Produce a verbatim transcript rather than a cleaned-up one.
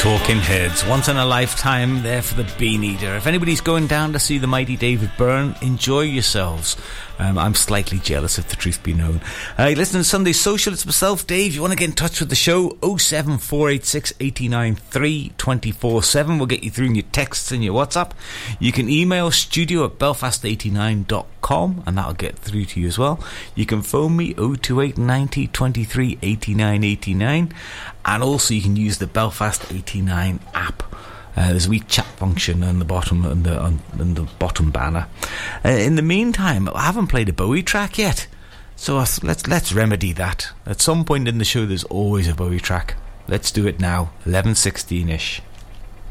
Talking Heads, once in a lifetime there for the Bean Eater. If anybody's going down to see the mighty David Byrne, enjoy yourselves. Um, I'm slightly jealous, if the truth be known. Uh, you listen to Sunday Social. It's myself, Dave. You want to get in touch with the show? oh seven four eight six, eight nine three, two four seven. We'll get you through in your texts and your WhatsApp. You can email studio at belfast eighty-nine dot com and that'll get through to you as well. You can phone me oh two eight ninety, twenty-three, eighty-nine eighty-nine, and also you can use the Belfast eighty-nine app. Uh, there's a wee chat function on the bottom on the on, on the bottom banner. Uh, in the meantime, I haven't played a Bowie track yet, so let's let's remedy that. At some point in the show, there's always a Bowie track. Let's do it now, eleven sixteen ish.